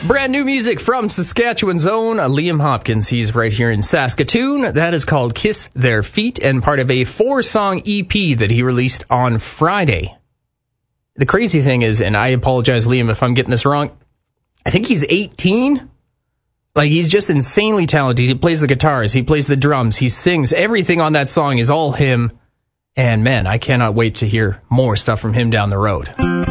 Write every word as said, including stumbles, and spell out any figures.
Brand new music from Saskatchewan's own Liam Hopkins. He's right here in Saskatoon. That is called Kiss Their Feet and part of a four-song E P that he released on Friday. The crazy thing is, and I apologize, Liam, if I'm getting this wrong, I think he's eighteen. Like, he's just insanely talented. He plays the guitars, he plays the drums, he sings. Everything on that song is all him. And man, I cannot wait to hear more stuff from him down the road.